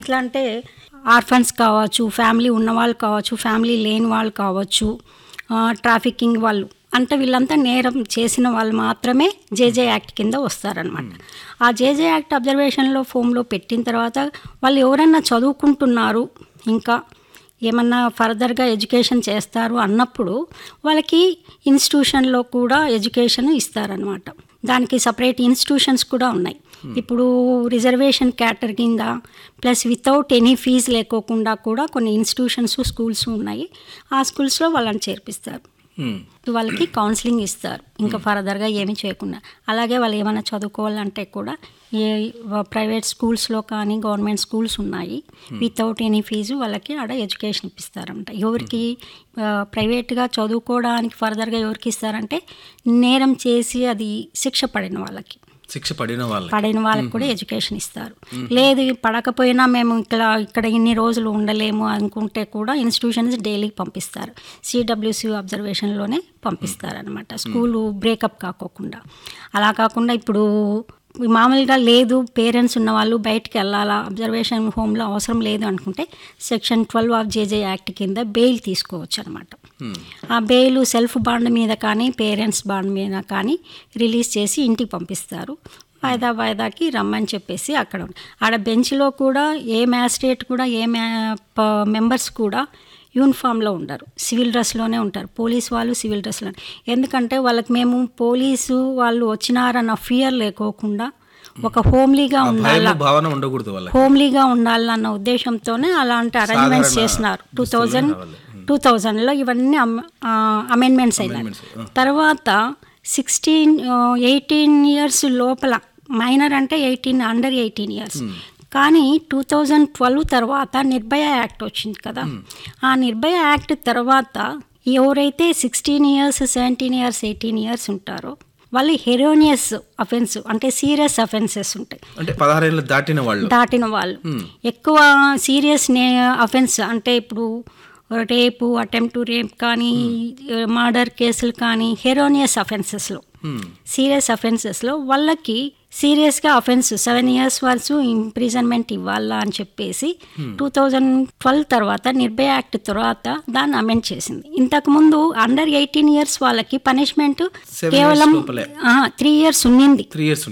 ఎట్లా అంటే ఆర్ఫన్స్ కావచ్చు, ఫ్యామిలీ ఉన్నవాళ్ళు కావచ్చు, ఫ్యామిలీ లేని వాళ్ళు కావచ్చు, ట్రాఫికింగ్ వాళ్ళు అంటే వీళ్ళంతా నేరం చేసిన వాళ్ళు మాత్రమే జేజే యాక్ట్ కింద వస్తారనమాట. ఆ జేజే యాక్ట్ అబ్జర్వేషన్లో ఫోమ్లో పెట్టిన తర్వాత వాళ్ళు ఎవరన్నా చదువుకుంటున్నారు, ఇంకా ఏమన్నా ఫర్దర్గా ఎడ్యుకేషన్ చేస్తారు అన్నప్పుడు వాళ్ళకి ఇన్స్టిట్యూషన్లో కూడా ఎడ్యుకేషన్ ఇస్తారనమాట. దానికి సపరేట్ ఇన్స్టిట్యూషన్స్ కూడా ఉన్నాయి. ఇప్పుడు రిజర్వేషన్ క్యాటర్ కింద ప్లస్ వితౌట్ ఎనీ ఫీజు లేకోకుండా కూడా కొన్ని ఇన్స్టిట్యూషన్స్, స్కూల్స్ ఉన్నాయి. ఆ స్కూల్స్లో వాళ్ళని చేర్పిస్తారు. వాళ్ళకి కౌన్సిలింగ్ ఇస్తారు ఇంకా ఫర్దర్గా ఏమీ చేయకుండా. అలాగే వాళ్ళు ఏమైనా చదువుకోవాలంటే కూడా ఏ ప్రైవేట్ స్కూల్స్లో కానీ గవర్నమెంట్ స్కూల్స్ ఉన్నాయి, వితౌట్ ఎనీ ఫీజు వాళ్ళకి ఆడ ఎడ్యుకేషన్ ఇప్పిస్తారంట. ఎవరికి ప్రైవేట్గా చదువుకోవడానికి ఫర్దర్గా ఎవరికి ఇస్తారంటే నేరం చేసి అది శిక్ష పడిన వాళ్ళకి, పడిన వాళ్ళకి కూడా ఎడ్యుకేషన్ ఇస్తారు. లేదు పడకపోయినా మేము ఇక్కడ ఇన్ని రోజులు ఉండలేము అనుకుంటే కూడా ఇన్స్టిట్యూషన్స్ డైలీ పంపిస్తారు. సిడబ్ల్యూసి అబ్జర్వేషన్లోనే పంపిస్తారనమాట, స్కూలు బ్రేకప్ కాకోకుండా. అలా కాకుండా ఇప్పుడు మామూలుగా లేదు పేరెంట్స్ ఉన్నవాళ్ళు బయటికి వెళ్ళాలా, అబ్జర్వేషన్ హోమ్లో అవసరం లేదు అనుకుంటే సెక్షన్ 12 ఆఫ్ జేజే యాక్ట్ కింద బెయిల్ తీసుకోవచ్చు అనమాట. ఆ బెయిల్ సెల్ఫ్ బాండ్ మీద కానీ పేరెంట్స్ బాండ్ మీద కానీ రిలీజ్ చేసి ఇంటికి పంపిస్తారు. వాయిదాకి రమ్మని చెప్పేసి అక్కడ ఆడ బెంచ్లో కూడా ఏ మ్యాజిస్ట్రేట్ కూడా ఏ మెంబర్స్ కూడా యూనిఫామ్లో ఉండరు, సివిల్ డ్రెస్లోనే ఉంటారు. పోలీస్ వాళ్ళు సివిల్ డ్రెస్లో. ఎందుకంటే వాళ్ళకి మేము పోలీసు వాళ్ళు వచ్చినారన్న ఫియర్ లేకోకుండా ఒక హోమ్లీగా ఉండాలి, హోమ్లీగా ఉండాలన్న ఉద్దేశంతోనే అలాంటి అరేంజ్మెంట్స్ చేసినారు. 2000లో ఇవన్నీ అమెండ్మెంట్స్ అయినాయి. తర్వాత 18 ఇయర్స్ లోపల మైనర్ అంటే 18 అండర్ 18 ఇయర్స్. కానీ 2012 తర్వాత నిర్భయ యాక్ట్ వచ్చింది కదా. ఆ నిర్భయ యాక్ట్ తర్వాత ఎవరైతే 16 ఇయర్స్, 17 ఇయర్స్, 18 ఇయర్స్ ఉంటారో వాళ్ళు హెరోనియస్ అఫెన్స్ అంటే సీరియస్ అఫెన్సెస్ ఉంటాయి. అంటే 16 ఏళ్ళు దాటిన వాళ్ళు ఎక్కువ సీరియస్ అఫెన్స్ అంటే ఇప్పుడు రేపు, అటెంప్ట్ టు రేప్ కానీ, మర్డర్ కేసులు కానీ హెరోనియస్ అఫెన్సెస్లో, సీరియస్ అఫెన్సెస్లో వాళ్ళకి సీరియస్గా అఫెన్స్ 7 ఇయర్స్ వరకు ఇంప్రిజన్మెంట్ ఇవ్వాలా అని చెప్పేసి 2012 తర్వాత నిర్భయ యాక్ట్ తర్వాత దాన్ని అమెండ్ చేసింది. ఇంతకుముందు అండర్ 18 ఇయర్స్ వాళ్ళకి పనిష్మెంట్ కేవలం 3 ఇయర్స్ ఉన్నింది.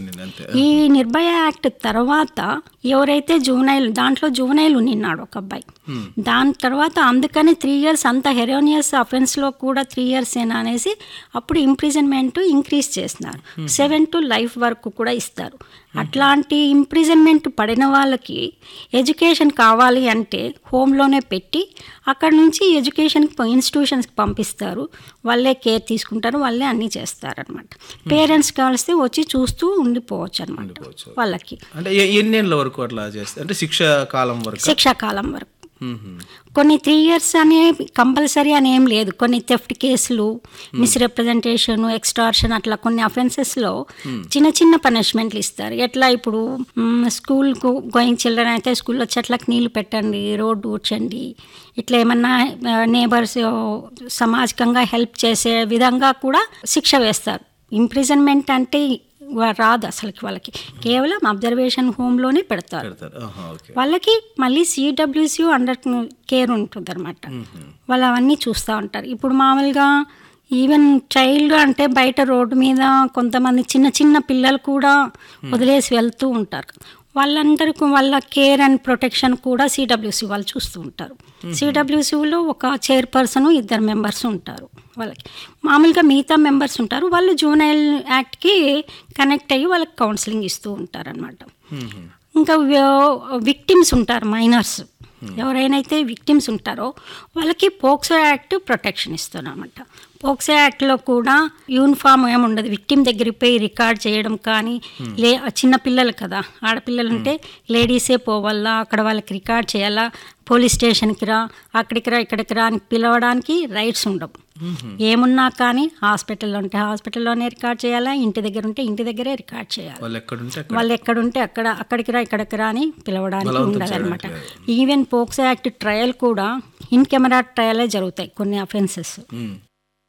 ఈ నిర్భయ యాక్ట్ తర్వాత ఎవరైతే దాంట్లో జూనైల్ ఉన్నిన్నాడు ఒక అబ్బాయి, దాని తర్వాత అందుకని 3 ఇయర్స్ అంత హెరోనియస్ అఫెన్స్లో కూడా 3 ఇయర్స్ ఏనా అనేసి అప్పుడు ఇంప్రిజన్మెంట్ ఇంక్రీజ్ చేస్తున్నారు. 7 to life వరకు కూడా ఇస్తారు. అట్లాంటి ఇంప్రిజన్మెంట్ పడిన వాళ్ళకి ఎడ్యుకేషన్ కావాలి అంటే హోమ్లోనే పెట్టి అక్కడ నుంచి ఎడ్యుకేషన్ ఇన్స్టిట్యూషన్స్కి పంపిస్తారు. వాళ్ళే కేర్ తీసుకుంటారు, వాళ్ళే అన్నీ చేస్తారనమాట. పేరెంట్స్ కలిస్తే వచ్చి చూస్తూ ఉండిపోవచ్చు అనమాట వాళ్ళకి. అంటే ఎన్నేళ్ళ వరకు అట్లా చేస్తారు? అంటే శిక్షాకాలం వరకు కొన్ని 3 ఇయర్స్ అనే కంపల్సరీ అని ఏం లేదు. కొన్ని థెఫ్ట్ కేసులు, మిస్రిప్రజెంటేషన్, ఎక్స్టార్షన్ అట్లా కొన్ని అఫెన్సెస్లో చిన్న చిన్న పనిష్మెంట్లు ఇస్తారు. ఎట్లా ఇప్పుడు స్కూల్కు గోయింగ్ చిల్డ్రన్ అయితే స్కూల్లో చెట్లకు నీళ్లు పెట్టండి, రోడ్డు ఊడ్చండి, ఇట్లా ఏమన్నా నేబర్స్ సామాజికంగా హెల్ప్ చేసే విధంగా కూడా శిక్ష వేస్తారు. ఇంప్రిజన్మెంట్ అంటే రాదు అసలుకి, వాళ్ళకి కేవలం అబ్జర్వేషన్ హోమ్లోనే పెడతారు. వాళ్ళకి మళ్ళీ సిడబ్ల్యూసి అండర్ కేర్ ఉంటుంది అనమాట. వాళ్ళు అవన్నీ చూస్తూ ఉంటారు. ఇప్పుడు మామూలుగా ఈవెన్ చైల్డ్ అంటే బయట రోడ్డు మీద కొంతమంది చిన్న చిన్న పిల్లలు కూడా వదిలేసి వెళ్తూ ఉంటారు. వాళ్ళందరికీ వాళ్ళ కేర్ అండ్ ప్రొటెక్షన్ కూడా సిడబ్ల్యూసి వాళ్ళు చూస్తూ ఉంటారు. సిడబ్ల్యూసిలో ఒక చైర్పర్సన్, 2 మెంబర్స్ ఉంటారు. వాళ్ళకి మామూలుగా మిగతా మెంబర్స్ ఉంటారు. వాళ్ళు జూనైల్ యాక్ట్కి కనెక్ట్ అయ్యి వాళ్ళకి కౌన్సిలింగ్ ఇస్తూ ఉంటారు అనమాట. ఇంకా విక్టిమ్స్ ఉంటారు, మైనర్స్ ఎవరైతే విక్టిమ్స్ ఉంటారో వాళ్ళకి పోక్సో యాక్ట్ ప్రొటెక్షన్ ఇస్తారన్నమాట. పోక్సో యాక్ట్లో కూడా యూనిఫామ్ ఏముండదు. విక్టిమ్ దగ్గరికి పోయి రికార్డ్ చేయడం కానీ, చిన్నపిల్లలు కదా, ఆడపిల్లలు ఉంటే లేడీసే పోవాలా, అక్కడ వాళ్ళకి రికార్డ్ చేయాలా, పోలీస్ స్టేషన్కి రా, అక్కడికి రా, ఇక్కడికి రా అని పిలవడానికి రైట్స్ ఉండవు. ఏమున్నా కానీ హాస్పిటల్లో ఉంటే హాస్పిటల్లోనే రికార్డ్ చేయాలా, ఇంటి దగ్గర ఉంటే ఇంటి దగ్గరే రికార్డ్ చేయాలి. వాళ్ళు ఎక్కడుంటే అక్కడికి రా, ఇక్కడికి రా అని పిలవడానికి ఉండదు అనమాట. ఈవెన్ పోక్సో యాక్ట్ ట్రయల్ కూడా ఇన్ కెమెరా ట్రయలే జరుగుతాయి కొన్ని అఫెన్సెస్.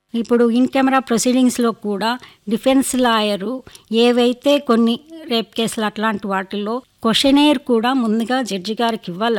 ఇప్పుడు ఇన్ కెమెరా ప్రొసీడింగ్స్లో కూడా డిఫెన్స్ లాయరు ఏవైతే కొన్ని రేప్ కేసులు అట్లాంటి వాటిల్లో క్వశ్చనేర్ కూడా ముందుగా జడ్జి గారికి ఇవ్వాలి.